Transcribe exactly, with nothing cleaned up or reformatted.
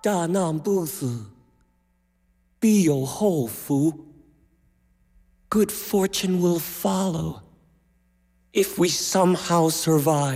大难不死，必有后福。Good fortune will follow if we somehow survive.